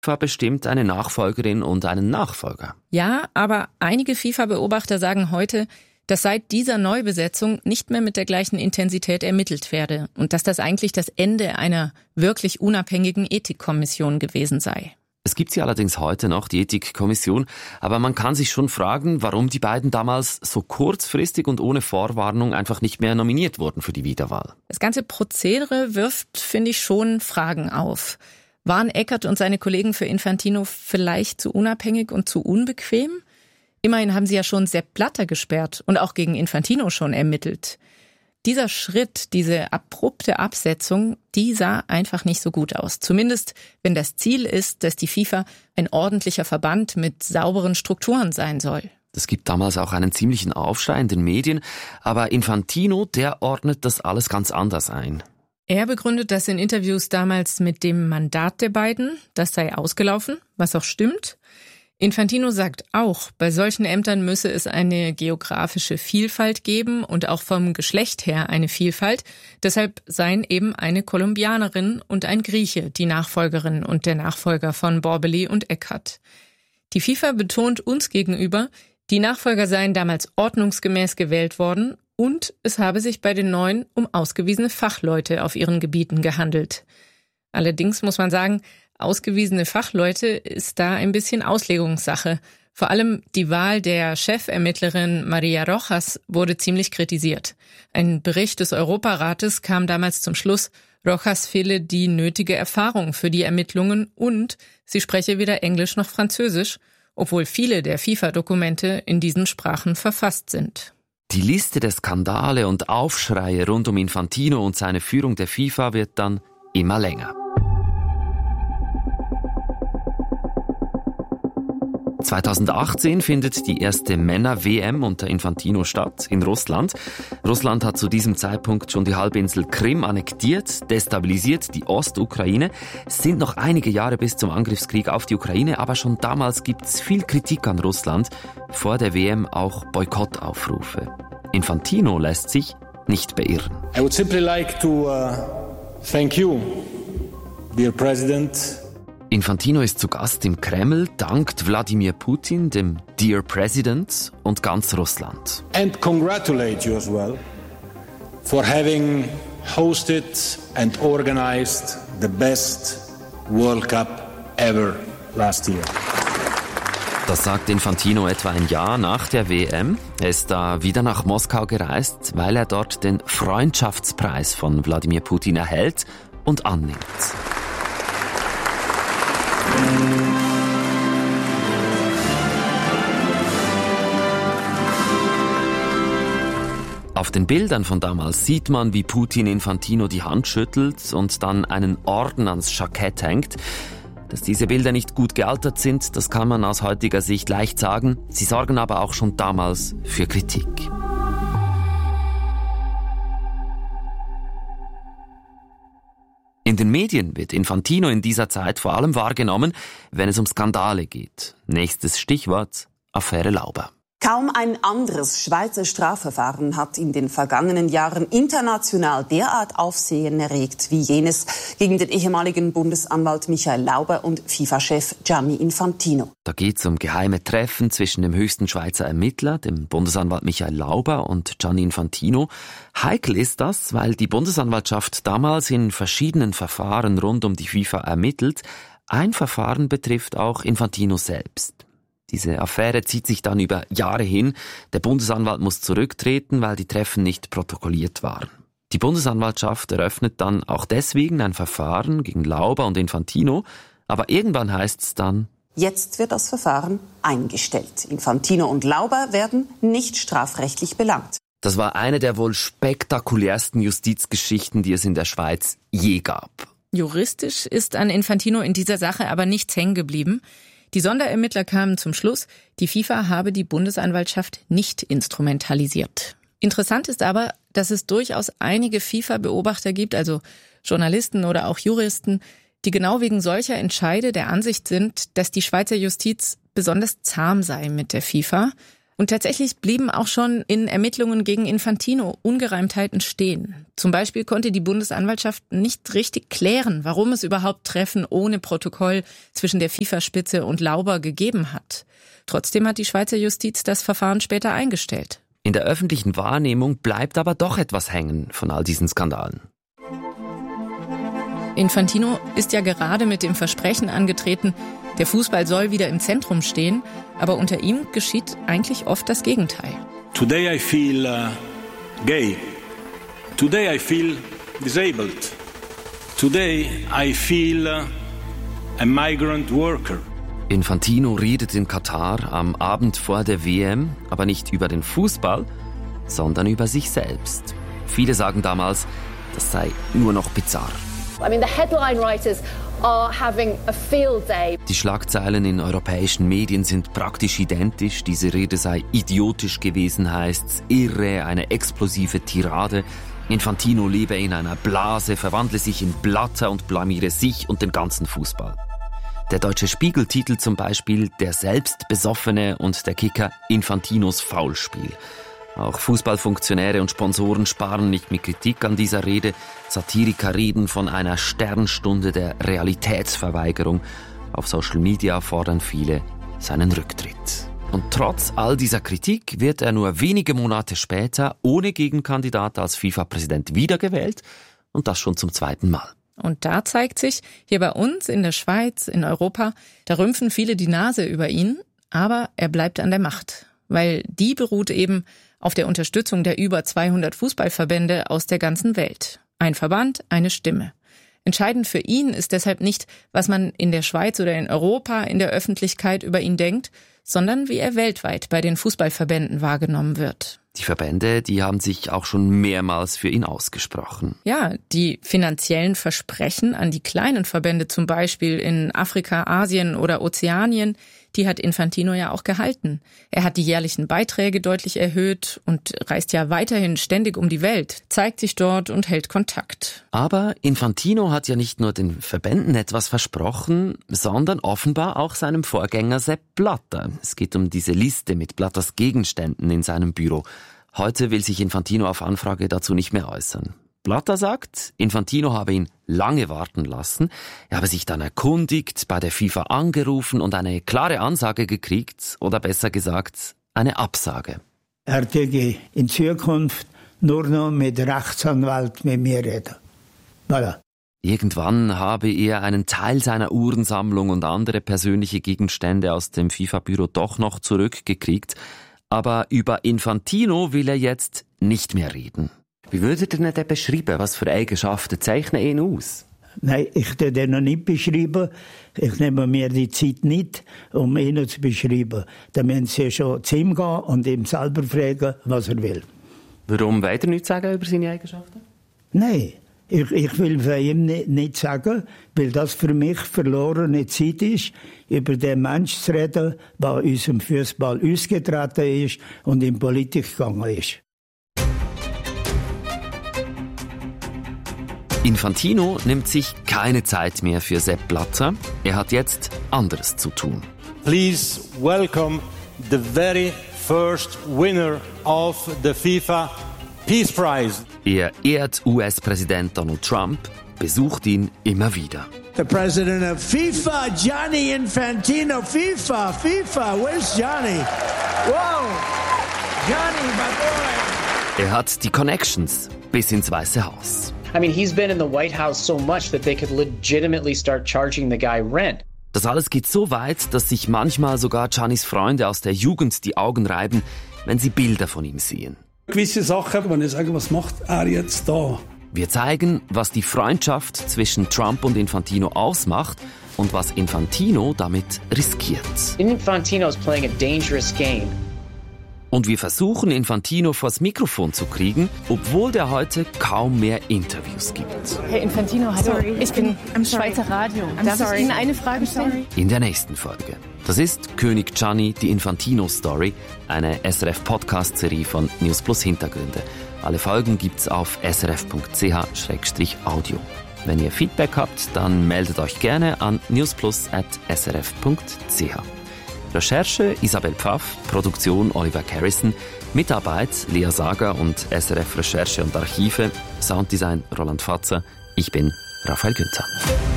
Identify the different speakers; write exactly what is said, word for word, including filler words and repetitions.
Speaker 1: FIFA bestimmt eine Nachfolgerin und einen Nachfolger.
Speaker 2: Ja, aber einige FIFA-Beobachter sagen heute, dass seit dieser Neubesetzung nicht mehr mit der gleichen Intensität ermittelt werde und dass das eigentlich das Ende einer wirklich unabhängigen Ethikkommission gewesen sei.
Speaker 1: Es gibt sie allerdings heute noch, die Ethikkommission, aber man kann sich schon fragen, warum die beiden damals so kurzfristig und ohne Vorwarnung einfach nicht mehr nominiert wurden für die Wiederwahl.
Speaker 2: Das ganze Prozedere wirft, finde ich, schon Fragen auf. Waren Eckert und seine Kollegen für Infantino vielleicht zu unabhängig und zu unbequem? Immerhin haben sie ja schon Sepp Blatter gesperrt und auch gegen Infantino schon ermittelt. Dieser Schritt, diese abrupte Absetzung, die sah einfach nicht so gut aus. Zumindest, wenn das Ziel ist, dass die FIFA ein ordentlicher Verband mit sauberen Strukturen sein soll.
Speaker 1: Es gibt damals auch einen ziemlichen Aufschrei in den Medien, aber Infantino, der ordnet das alles ganz anders ein.
Speaker 2: Er begründet das in Interviews damals mit dem Mandat der beiden, das sei ausgelaufen, was auch stimmt. Infantino sagt auch, bei solchen Ämtern müsse es eine geografische Vielfalt geben und auch vom Geschlecht her eine Vielfalt. Deshalb seien eben eine Kolumbianerin und ein Grieche die Nachfolgerin und der Nachfolger von Borbély und Eckert. Die FIFA betont uns gegenüber, die Nachfolger seien damals ordnungsgemäß gewählt worden und es habe sich bei den Neuen um ausgewiesene Fachleute auf ihren Gebieten gehandelt. Allerdings muss man sagen, ausgewiesene Fachleute ist da ein bisschen Auslegungssache. Vor allem die Wahl der Chefermittlerin Maria Rojas wurde ziemlich kritisiert. Ein Bericht des Europarates kam damals zum Schluss, Rojas fehle die nötige Erfahrung für die Ermittlungen und sie spreche weder Englisch noch Französisch, obwohl viele der FIFA-Dokumente in diesen Sprachen verfasst sind.
Speaker 1: Die Liste der Skandale und Aufschreie rund um Infantino und seine Führung der FIFA wird dann immer länger. zweitausendachtzehn findet die erste Männer-W M unter Infantino statt, in Russland. Russland hat zu diesem Zeitpunkt schon die Halbinsel Krim annektiert, destabilisiert die Ostukraine. Es sind noch einige Jahre bis zum Angriffskrieg auf die Ukraine, aber schon damals gibt es viel Kritik an Russland, vor der W M auch Boykottaufrufe. Infantino lässt sich nicht beirren.
Speaker 3: I would simply like to uh, thank you, dear President.
Speaker 1: Infantino ist zu Gast im Kreml, dankt Wladimir Putin, dem Dear President und ganz Russland.
Speaker 3: And congratulate you as well for having hosted and organized the best World Cup ever last year.
Speaker 1: Das sagt Infantino etwa ein Jahr nach der W M. Er ist da wieder nach Moskau gereist, weil er dort den Freundschaftspreis von Wladimir Putin erhält und annimmt. Auf den Bildern von damals sieht man, wie Putin Infantino die Hand schüttelt und dann einen Orden ans Jackett hängt. Dass diese Bilder nicht gut gealtert sind, das kann man aus heutiger Sicht leicht sagen. Sie sorgen aber auch schon damals für Kritik. In den Medien wird Infantino in dieser Zeit vor allem wahrgenommen, wenn es um Skandale geht. Nächstes Stichwort: Affäre Lauber.
Speaker 4: Kaum ein anderes Schweizer Strafverfahren hat in den vergangenen Jahren international derart Aufsehen erregt wie jenes gegen den ehemaligen Bundesanwalt Michael Lauber und FIFA-Chef Gianni Infantino.
Speaker 1: Da geht es um geheime Treffen zwischen dem höchsten Schweizer Ermittler, dem Bundesanwalt Michael Lauber, und Gianni Infantino. Heikel ist das, weil die Bundesanwaltschaft damals in verschiedenen Verfahren rund um die FIFA ermittelt. Ein Verfahren betrifft auch Infantino selbst. Diese Affäre zieht sich dann über Jahre hin. Der Bundesanwalt muss zurücktreten, weil die Treffen nicht protokolliert waren. Die Bundesanwaltschaft eröffnet dann auch deswegen ein Verfahren gegen Lauber und Infantino. Aber irgendwann heißt es dann:
Speaker 4: Jetzt wird das Verfahren eingestellt. Infantino und Lauber werden nicht strafrechtlich belangt.
Speaker 1: Das war eine der wohl spektakulärsten Justizgeschichten, die es in der Schweiz je gab.
Speaker 2: Juristisch ist an Infantino in dieser Sache aber nichts hängen geblieben. Die Sonderermittler kamen zum Schluss, die FIFA habe die Bundesanwaltschaft nicht instrumentalisiert. Interessant ist aber, dass es durchaus einige FIFA-Beobachter gibt, also Journalisten oder auch Juristen, die genau wegen solcher Entscheide der Ansicht sind, dass die Schweizer Justiz besonders zahm sei mit der FIFA. Und tatsächlich blieben auch schon in Ermittlungen gegen Infantino Ungereimtheiten stehen. Zum Beispiel konnte die Bundesanwaltschaft nicht richtig klären, warum es überhaupt Treffen ohne Protokoll zwischen der FIFA-Spitze und Lauber gegeben hat. Trotzdem hat die Schweizer Justiz das Verfahren später eingestellt.
Speaker 1: In der öffentlichen Wahrnehmung bleibt aber doch etwas hängen von all diesen Skandalen.
Speaker 2: Infantino ist ja gerade mit dem Versprechen angetreten, der Fußball soll wieder im Zentrum stehen, aber unter ihm geschieht eigentlich oft das Gegenteil.
Speaker 3: Today I feel uh, gay. Today I feel disabled. Today I feel uh, a migrant worker.
Speaker 1: Infantino redet in Katar am Abend vor der W M, aber nicht über den Fußball, sondern über sich selbst. Viele sagen damals, das sei nur noch bizarr.
Speaker 5: I mean, the headline writers are having a field day.
Speaker 1: Die Schlagzeilen in europäischen Medien sind praktisch identisch. Diese Rede sei idiotisch gewesen, heißt's, irre, eine explosive Tirade. Infantino lebe in einer Blase, verwandle sich in Blatter und blamiere sich und den ganzen Fußball. Der Deutsche Spiegel titelt zum Beispiel Der Selbstbesoffene und der Kicker Infantinos Faulspiel. Auch Fußballfunktionäre und Sponsoren sparen nicht mit Kritik an dieser Rede. Satiriker reden von einer Sternstunde der Realitätsverweigerung. Auf Social Media fordern viele seinen Rücktritt. Und trotz all dieser Kritik wird er nur wenige Monate später ohne Gegenkandidat als FIFA-Präsident wiedergewählt. Und das schon zum zweiten Mal.
Speaker 2: Und da zeigt sich, hier bei uns in der Schweiz, in Europa, da rümpfen viele die Nase über ihn. Aber er bleibt an der Macht. Weil die beruht eben auf der Unterstützung der über zweihundert Fußballverbände aus der ganzen Welt. Ein Verband, eine Stimme. Entscheidend für ihn ist deshalb nicht, was man in der Schweiz oder in Europa in der Öffentlichkeit über ihn denkt, sondern wie er weltweit bei den Fußballverbänden wahrgenommen wird.
Speaker 1: Die Verbände, die haben sich auch schon mehrmals für ihn ausgesprochen.
Speaker 2: Ja, die finanziellen Versprechen an die kleinen Verbände, zum Beispiel in Afrika, Asien oder Ozeanien, die hat Infantino ja auch gehalten. Er hat die jährlichen Beiträge deutlich erhöht und reist ja weiterhin ständig um die Welt, zeigt sich dort und hält Kontakt.
Speaker 1: Aber Infantino hat ja nicht nur den Verbänden etwas versprochen, sondern offenbar auch seinem Vorgänger Sepp Blatter. Es geht um diese Liste mit Blatters Gegenständen in seinem Büro. Heute will sich Infantino auf Anfrage dazu nicht mehr äußern. Blatter sagt, Infantino habe ihn lange warten lassen. Er habe sich dann erkundigt, bei der FIFA angerufen und eine klare Ansage gekriegt, oder besser gesagt, eine Absage.
Speaker 6: Er möge in Zukunft nur noch mit Rechtsanwalt mit mir reden. Voilà.
Speaker 1: Irgendwann habe er einen Teil seiner Uhrensammlung und andere persönliche Gegenstände aus dem FIFA-Büro doch noch zurückgekriegt. Aber über Infantino will er jetzt nicht mehr reden. Wie würdet ihr ihn denn beschreiben? Was für Eigenschaften zeichnen ihn aus?
Speaker 6: Nein, ich kann den noch nicht beschreiben. Ich nehme mir die Zeit nicht, um ihn zu beschreiben. Dann müssen sie schon zu ihm gehen und ihm selber fragen, was er will.
Speaker 1: Warum wollt ihr nichts sagen über seine Eigenschaften?
Speaker 6: Nein, ich, ich will von ihm nicht, nicht sagen, weil das für mich verlorene Zeit ist, über den Menschen zu reden, der uns im Fußball ausgetreten ist und in Politik gegangen ist.
Speaker 1: Infantino nimmt sich keine Zeit mehr für Sepp Blatter. Er hat jetzt anderes zu tun.
Speaker 3: Please welcome the very first winner of the FIFA Peace Prize.
Speaker 1: Er ehrt U S-Präsident Donald Trump, besucht ihn immer wieder.
Speaker 7: The president of FIFA, Gianni Infantino. FIFA, FIFA, where's Gianni? Wow, Gianni, my boy.
Speaker 1: Er hat die Connections bis ins Weiße Haus.
Speaker 8: I mean, he's been in the White House so much that they could legitimately start charging the guy rent.
Speaker 1: Das alles geht so weit, dass sich manchmal sogar Giannis Freunde aus der Jugend die Augen reiben, wenn sie Bilder von ihm sehen.
Speaker 9: Gewisse Sachen, wenn ich sage, was macht er jetzt da?
Speaker 1: Wir zeigen, was die Freundschaft zwischen Trump und Infantino ausmacht und was Infantino damit riskiert.
Speaker 8: Infantino is playing a dangerous game.
Speaker 1: Und wir versuchen, Infantino vors Mikrofon zu kriegen, obwohl der heute kaum mehr Interviews gibt.
Speaker 10: Herr Infantino, hallo,
Speaker 11: sorry.
Speaker 10: ich bin
Speaker 11: I'm
Speaker 10: Schweizer Radio.
Speaker 11: I'm
Speaker 10: Darf
Speaker 11: sorry.
Speaker 10: ich Ihnen eine Frage stellen?
Speaker 1: In der nächsten Folge. Das ist König Gianni, die Infantino-Story, eine S R F-Podcast-Serie von News Plus Hintergründe. Alle Folgen gibt's auf s r f punkt c h slash audio. Wenn ihr Feedback habt, dann meldet euch gerne an newsplus at s r f punkt c h. Recherche Isabel Pfaff, Produktion Oliver Carrison, Mitarbeit Lea Sager und S R F Recherche und Archive, Sounddesign Roland Fatzer. Ich bin Raphael Günther.